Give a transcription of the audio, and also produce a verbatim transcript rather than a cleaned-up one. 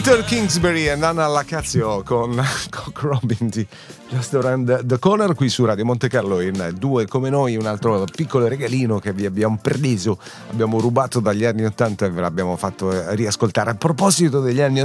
Peter Kingsbury e Nana Lacazio con Cock Robin di Just Around the Corner qui su Radio Monte Carlo in Due Come Noi, un altro piccolo regalino che vi abbiamo preso, abbiamo rubato dagli anni ottanta e ve l'abbiamo fatto riascoltare. A proposito degli anni